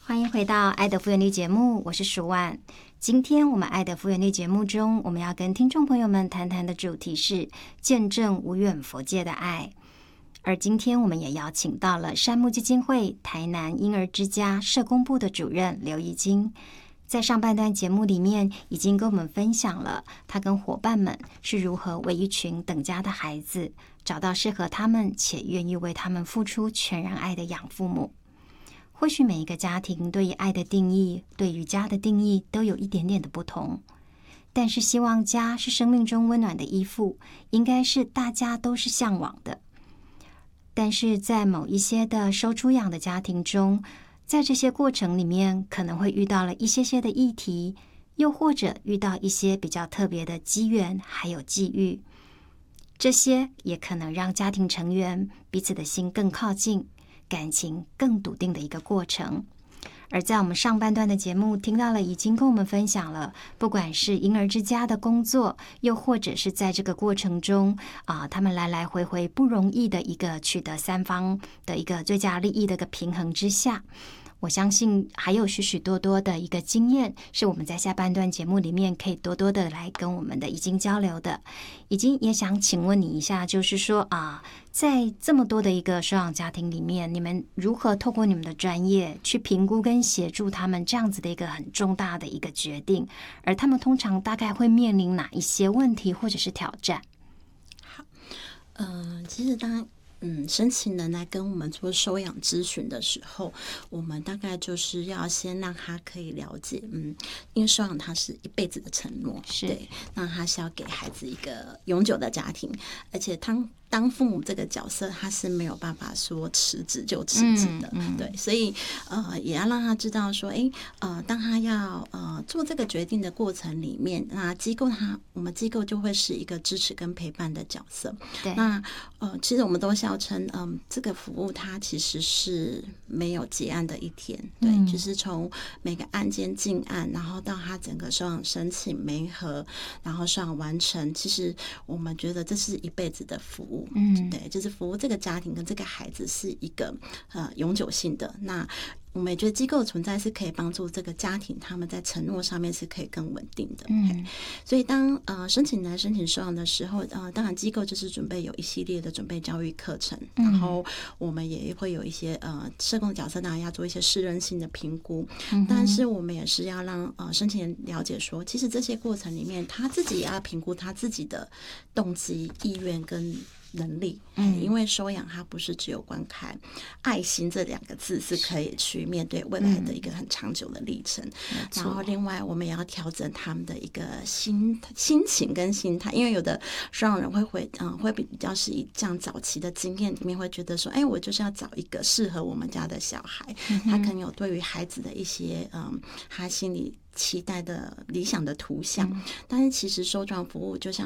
欢迎回到爱的复原力节目，我是舒万。今天我们爱的复原力节目中，我们要跟听众朋友们谈谈的主题是见证无远弗届的爱。而今天我们也邀请到了善牧基金会台南婴儿之家社工部的主任刘怡菁，在上半段节目里面已经跟我们分享了他跟伙伴们是如何为一群等家的孩子找到适合他们且愿意为他们付出全然爱的养父母。或许每一个家庭对于爱的定义，对于家的定义都有一点点的不同，但是希望家是生命中温暖的依附，应该是大家都是向往的。但是在某一些的收出养的家庭中，在这些过程里面可能会遇到了一些的议题，又或者遇到一些比较特别的机缘还有际遇，这些也可能让家庭成员彼此的心更靠近，感情更笃定的一个过程。而在我们上半段的节目听到了，已经跟我们分享了不管是婴儿之家的工作，又或者是在这个过程中他们来来回回不容易的一个取得三方的一个最佳利益的一个平衡之下，我相信还有许许多多的一个经验是我们在下半段节目里面可以多多的来跟我们的已经交流的。已经也想请问你一下，就是说在这么多的一个收养家庭里面，你们如何透过你们的专业去评估跟协助他们这样子的一个很重大的一个决定，而他们通常大概会面临哪一些问题或者是挑战？ 好，其实当申请人来跟我们做收养咨询的时候，我们大概就是要先让他可以了解，因为收养他是一辈子的承诺， 是对，那他是要给孩子一个永久的家庭，而且当父母这个角色，他是没有办法说辞职就辞职的，对，所以也要让他知道说，当他要做这个决定的过程里面，那我们机构就会是一个支持跟陪伴的角色。 对， 那其实我们都笑称，这个服务它其实是没有结案的一天，对，就是从每个案件进案，然后到他整个收养申请媒合，然后收养完成，其实我们觉得这是一辈子的服务。对，就是服务这个家庭跟这个孩子是一个永久性的。那我们也觉得机构的存在是可以帮助这个家庭，他们在承诺上面是可以更稳定的。所以当申请来申请收养的时候，当然机构就是准备有一系列的准备教育课程，然后我们也会有一些社工的角色，当然要做一些适任性的评估，但是我们也是要让申请人了解说，其实这些过程里面他自己也要评估他自己的动机、意愿跟能力，因为收养它不是只有光看爱心这2个字是可以去面对未来的一个很长久的历程，然后另外我们也要调整他们的一个心情跟心态，因为有的收养人会比较是以这样早期的经验里面会觉得说，我就是要找一个适合我们家的小孩，他可能有对于孩子的一些他心里期待的理想的图像，但是其实收养服务就像